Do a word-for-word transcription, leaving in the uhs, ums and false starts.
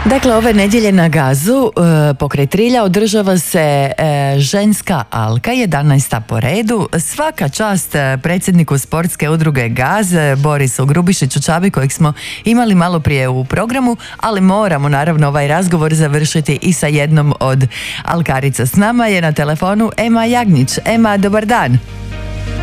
Dakle, ove nedjelje na Gazu e, pokraj Trilja održava se e, ženska alka, jedanaesta po redu. Svaka čast e, predsjedniku sportske udruge Gaz, Borisu Grubišiću-Čabi, kojeg smo imali malo prije u programu, ali moramo naravno ovaj razgovor završiti i sa jednom od alkarica. S nama je na telefonu Ema Jagnić. Ema, dobar dan.